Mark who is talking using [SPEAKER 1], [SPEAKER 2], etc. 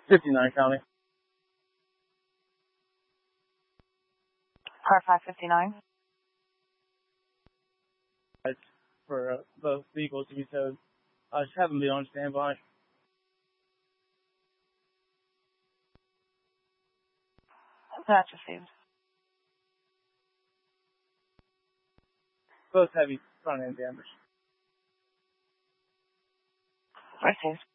[SPEAKER 1] 59 County.
[SPEAKER 2] Car 559.
[SPEAKER 1] It's for both vehicles to be towed. Just have them be on standby.
[SPEAKER 2] That's received.
[SPEAKER 1] Both heavy front end dampers.
[SPEAKER 2] Received.